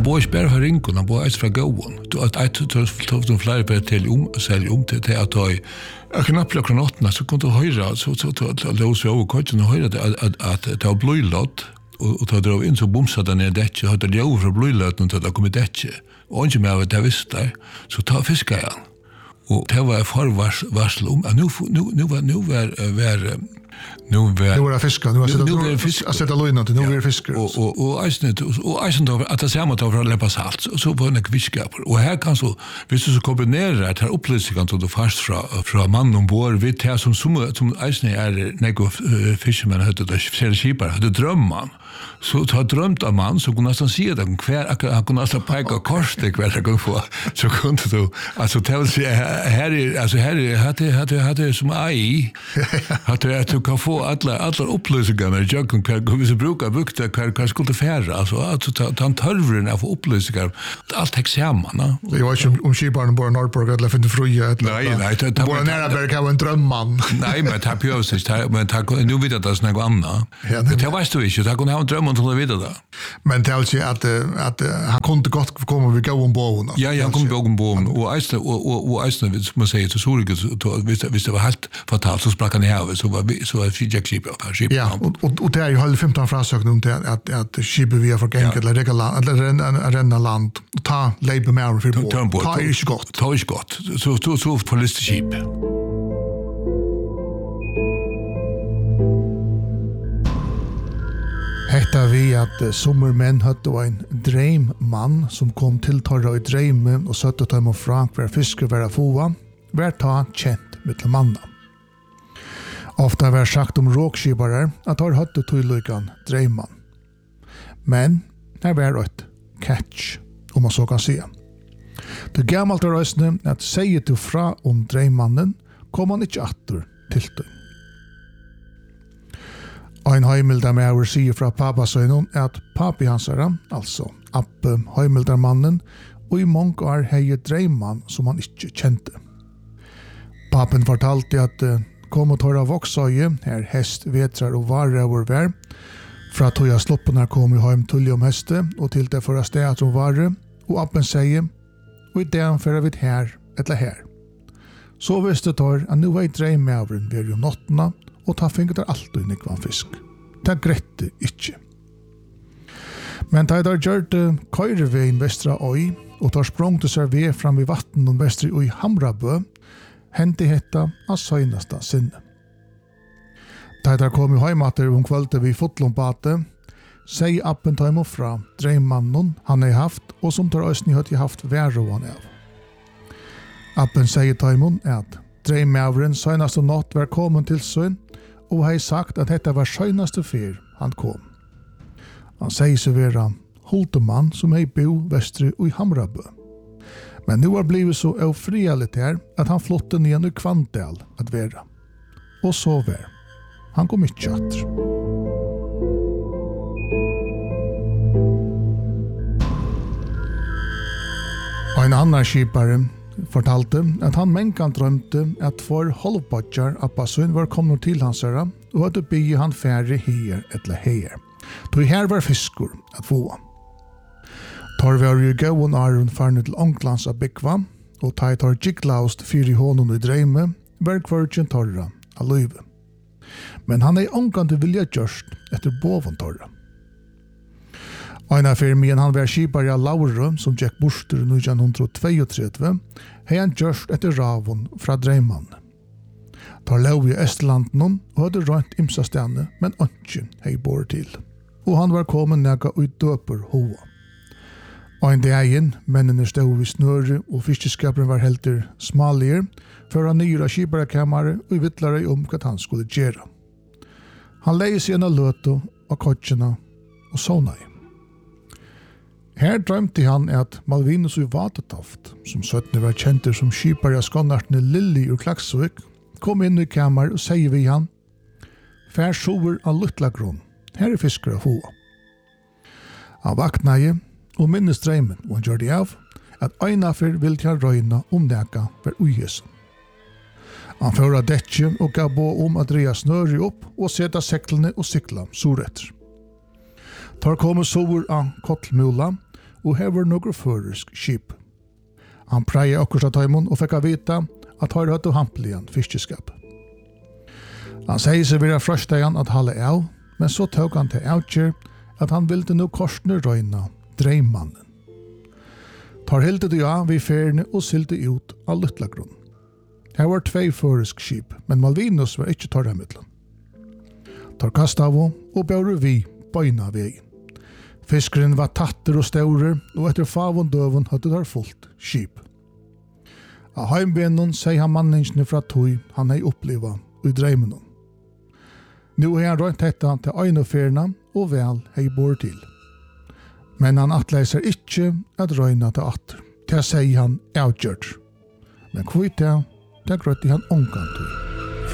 han bor ikke bare fra Ringen, han bor fra Gåen. Jeg tog flere bare til selge om til at jeg knapt klokken 8, så kunne du høre, så lås vi over køkken og høre at det var bløylått, og da drar vi inn så bomsa den ned dekket, og hadde ljøv fra bløylåtten til det kom i dekket. Og ikke med at jeg visste det, så ta fiskar jeg han. Og det var forvarsel om at nu var det fiskar, nu var sett løgnet til, nu var det fiskar. Og eisen da, at det samme da for å leppa salt, så var det kvittskaper. Og her kan så, hvis du så kombinerer at her opplysningen til du fast fra mannen ombord, vi tar som eisen nego fishermen, det ser skipar, det drømmer så ta drømt av mann, så kunne nesten si at han kunne nesten peke korstek hver han kunne få, så kunne du, altså det vil si, her er som ei, at du kan få alle opplysningene, hvis du bruker bukta, hva skulle fære, altså ta en tørveren av opplysninger, alt hekk sammen. Det var ikke om skiparen bor i Norrborg, eller finner fruja, nei, det bor Næraberg, det var en drømmann. Nei, men det er pjøsigt, men nu vet jeg at det er noe annet. Det veist du ikke, det kunne ha en drøm om å vite det. Men det vil si at han kunne godt komme ved gåen båen. Ja, han kunne gåen båen, og eisene, hvis man sier til Sorike, hvis det var helt fatalt, så sprakk han i havet, så var skipet. Ja, og det er jo halv 15 frasøkning om det, at skipet vi har for enkelt, eller renna land, og ta leibe med over for båen. Ta er ikke godt. Ta er ikke godt. Så får lyst til skip. Hetta vi at sommermenn hadde en dreimmann som kom til torra i dreimen og søtte dem og fra hver fisker være foa, hver ta kjent mittel manna. Ofta var sagt om råkskipare at har hadde tøylykan dreimmann. Men her var et catch, om man så kan si. Det gammalt av røysene at sier du fra om dreimannen, kom han ikke atter til døy. Ein heimildar med sier fra pappasøgnen at papi hansara, altså Abbe heimildarmannen, og i mange år hei dreimann som han ikke kjente. Papen fortalte at kom og tåra voksøye, her hest, vetrar og varer over vær, fra tøya sloppene kom i heim tullig om heste, og til det føra sted at hun varer, og Abben sier, og i det fører vi her, eller her. Så visste tår at nu var i dreimavren ved jo nottene, og ta finget der alltid nikvann fisk. Det grette ikke. Men da der gjørte køyreveien vestra øy, og tar sprongte seg ved fram i vatten og vestre øy Hamrabø, hendte hetta av søgnasta sinne. Da der kom i heimater kvölde vi fotlombate, sier Abben ta imot fra dreimannen han har haft, og som tar øsni høtt i haft væroan av. Abben sier ta imot at dreimavren søgnaste natt var kommet til søgn, og har sagt at dette var søgnaste fyr han kom. Han sier seg være Holtemann som hei bo vestre i Hamrabø. Men nu har blivit så ofrialigt her at han flotte ned i Kvandal at være. Og så var. Han kom ikke atter. Og en annan skipare fortalte at han mengan drømte at for halvbadjar Abbasøyn var kommet til hans herra, og hadde bygget han færre her eller her. Då her var fiskor at få. Tar vi har jo gåen Aron farne til Ånglands av Bykva, og tar gikklaust fyr i hånden i dreime, var kvartjen torra av løyve. Men han ångande vilja gjørst etter boven torra. Einar fyrir men han var skipar av Laure, som gikk borster i 1932, hei han gjørst etter ravon fra dreimann. Tar lov i Østlanden og hadde rønt imsastene, men ønsken hei bor til. Og han var kommet nega ut døper hoa. Ein dagen, mennene stod i snøre, og fiskeskaperen var helter smaligere, før han nyra skiparekammare og vittlare om hva han skulle gjøre. Han leis i en av løto og kotsjena og sånai. Her drømte han at Malvinus og Vatetoft, som 17 var kjenter som skipare av skånartene Lilly og Klaksvik, kom inn i kammar og sier vi han, «Fær sover av Luttlagrunn, her er fiskere av hoa». Han vaknaði og minnes dreimen, og han gjør det av at Einafer vil til røyna neka for ugjesen. Han føra dekje og gav på at dreia snøri opp og seta seklene og sikla soretter. Tar kommer sover av Kottlmula, og hever nokre føresk skip. Han preie akkurat av tøymon og fikk vita at har hatt og hampeligan fiskeskap. Han sier seg vera frøstegen at halde av, men så tog han til avgjør at han ville nå korsne røyna dreimannen. Tar hilde du av vi ferne og sylte ut av Luttlagrunn. Her var 2 føresk skip, men Malvinus var ikke tar middelen. Tar Kastavo og bør vi bøyna veien. Fiskeren var tatter og staurer, og etter favon døven hadde der fullt skip. Av heimbenen sier han manningsene fra tog han hei oppleva i dreimen. Nå har han rønt dette til øyneferna og vel hei bor til. Men han atleiser ikke at røyna til atter. Til sier han avgjørt. Men kvitt det grøtti han omkant til.